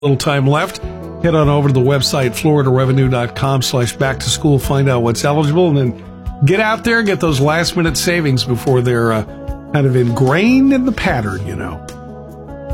Little time left. Head on over to the website, floridarevenue.com/back to school. Find out what's eligible, and then get out there and get those last minute savings before they're kind of ingrained in the pattern,